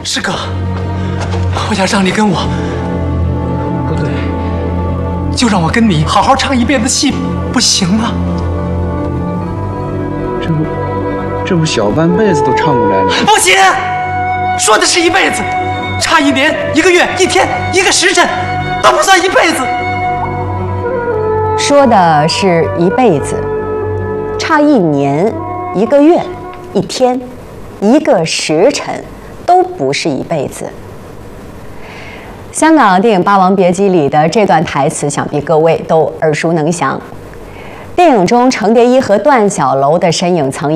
师哥，我想让你跟我，不对，就让我跟你好好唱一辈子戏，不行吗？ 这不小半辈子都唱过来了。 不行，说的是一辈子，差1年、1个月、1天、1个时辰，都不算一辈子。 说的是一辈子，差1年、1个月、1天、1个时辰，都不是一辈子。香港电影《霸王别姬》里的这段台词，想必各位都耳熟能详。电影中程蝶衣和段小楼的身影曾